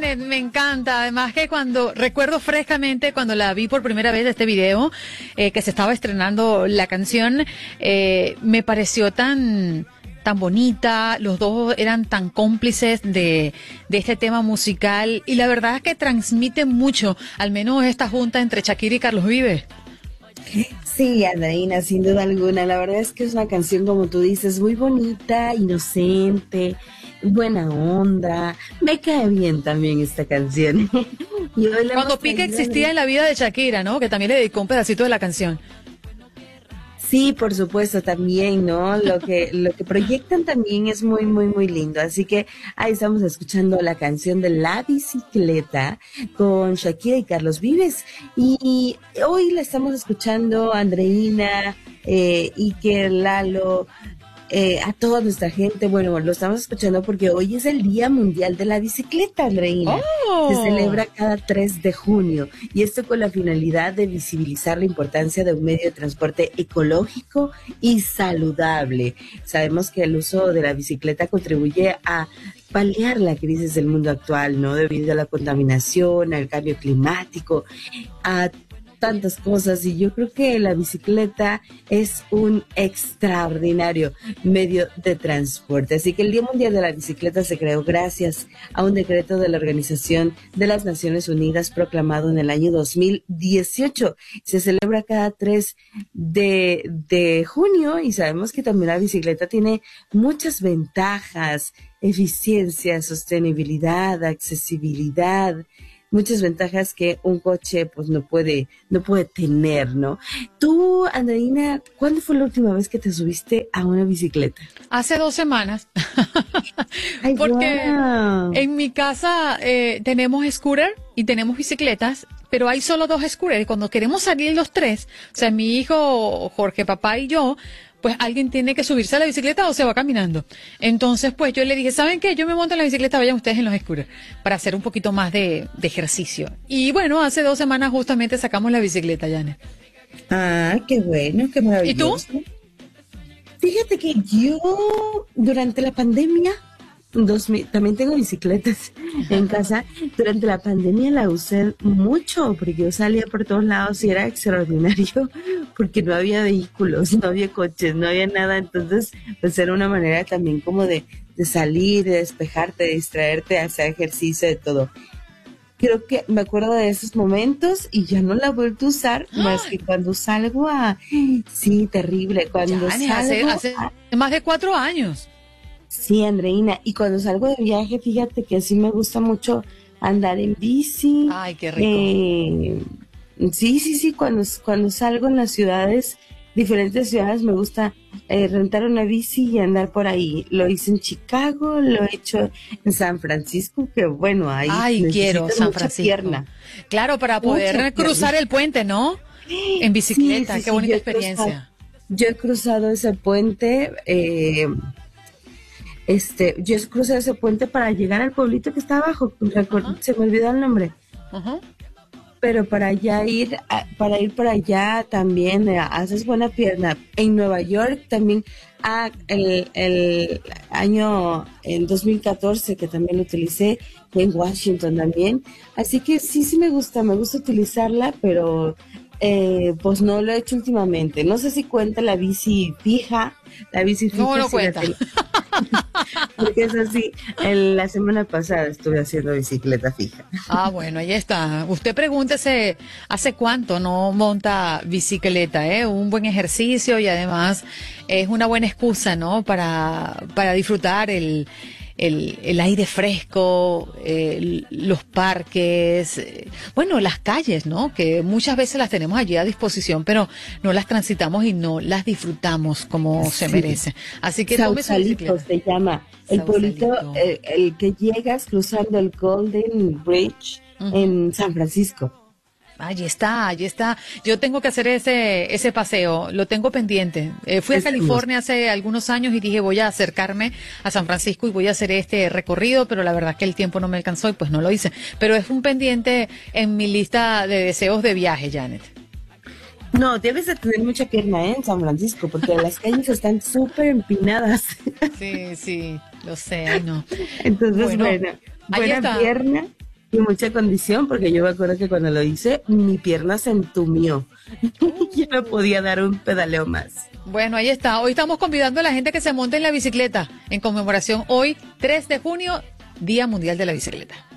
Janet, me encanta. Además que cuando, recuerdo frescamente cuando la vi por primera vez este video, que se estaba estrenando la canción, me pareció tan bonita, los dos eran tan cómplices de este tema musical y la verdad es que transmite mucho, al menos esta junta entre Shakira y Carlos Vives. Sí, Andreina, sin duda alguna. La verdad es que es una canción, como tú dices, muy bonita, inocente, buena onda. Me cae bien también esta canción. Y hoy cuando Pique existía en la vida de Shakira, ¿no? Que también le dedicó un pedacito de la canción. Sí, por supuesto, también, ¿no? Lo que proyectan también es muy, muy, muy lindo. Así que ahí estamos escuchando la canción de La Bicicleta con Shakira y Carlos Vives. Y hoy la estamos escuchando Andreina, Iker, Lalo, a toda nuestra gente. Bueno, lo estamos escuchando porque hoy es el Día Mundial de la Bicicleta, Andreina. Se celebra cada 3 de junio y esto con la finalidad de visibilizar la importancia de un medio de transporte ecológico y saludable. Sabemos que el uso de la bicicleta contribuye a paliar la crisis del mundo actual, ¿no? Debido a la contaminación, al cambio climático, a tantas cosas, y yo creo que la bicicleta es un extraordinario medio de transporte. Así que el Día Mundial de la Bicicleta se creó gracias a un decreto de la Organización de las Naciones Unidas proclamado en el año 2018. Se celebra cada 3 de junio y sabemos que también la bicicleta tiene muchas ventajas: eficiencia, sostenibilidad, accesibilidad, muchas ventajas que un coche pues no puede tener, ¿no? Tú, Andreina, ¿cuándo fue la última vez que te subiste a una bicicleta? Hace 2 semanas. Ay, porque wow. En mi casa tenemos scooter y tenemos bicicletas, pero hay solo 2 scooters. Y cuando queremos salir los 3, o sea, mi hijo, Jorge, papá y yo, pues alguien tiene que subirse a la bicicleta o se va caminando. Entonces, pues yo le dije, ¿saben qué? Yo me monto en la bicicleta, vayan ustedes en los scooters, para hacer un poquito más de ejercicio. Y bueno, hace 2 semanas justamente sacamos la bicicleta, Janet. Ah, qué bueno, qué maravilloso. ¿Y tú? Fíjate que yo, durante la pandemia, también tengo bicicletas en casa. Durante la pandemia la usé mucho porque yo salía por todos lados y era extraordinario porque no había vehículos, no había coches, no había nada. Entonces, pues era una manera también como de salir, de despejarte, de distraerte, de hacer ejercicio, de todo. Creo que me acuerdo de esos momentos y ya no la he vuelto a usar más que cuando salgo a... Sí, terrible. Cuando salgo hace más de 4 años. Sí, Andreina, y cuando salgo de viaje, fíjate que sí me gusta mucho andar en bici. Ay, qué rico. Sí, cuando salgo en las ciudades, diferentes ciudades, me gusta rentar una bici y andar por ahí. Lo hice en Chicago, lo he hecho en San Francisco, que bueno, ahí quiero San mucha Francisco. Pierna. Claro, para poder cruzar el puente, ¿no? En bicicleta, Sí, qué bonita experiencia. Yo he cruzado ese puente, yo crucé ese puente para llegar al pueblito que está abajo, se me olvidó el nombre. Pero para ir para allá también haces buena pierna. En Nueva York también, el año, en 2014, que también lo utilicé, en Washington también. Así que sí me gusta utilizarla, pero pues no lo he hecho últimamente. No sé si cuenta la bici fija. No cuenta. Porque es así, la semana pasada estuve haciendo bicicleta fija. Bueno, ahí está. Usted pregúntese, ¿hace cuánto no monta bicicleta? Un buen ejercicio y además es una buena excusa, ¿no? Para disfrutar el aire fresco, los parques, bueno, las calles, ¿no? Que muchas veces las tenemos allí a disposición, pero no las transitamos y no las disfrutamos como se merece. Así que tome su bicicleta. Se llama el pueblito, el que llegas cruzando el Golden Bridge en San Francisco. Allí está. Yo tengo que hacer ese paseo, lo tengo pendiente. Fui a California hace algunos años y dije voy a acercarme a San Francisco y voy a hacer este recorrido, pero la verdad es que el tiempo no me alcanzó y pues no lo hice. Pero es un pendiente en mi lista de deseos de viaje, Janet. No, debes de tener mucha pierna en San Francisco porque las calles están súper empinadas. Sí, lo sé, ay no. Entonces, buena pierna. y mucha condición, porque yo me acuerdo que cuando lo hice, mi pierna se entumió. Yo no podía dar un pedaleo más. Bueno, ahí está. Hoy estamos convidando a la gente que se monte en la bicicleta en conmemoración hoy, 3 de junio, Día Mundial de la Bicicleta.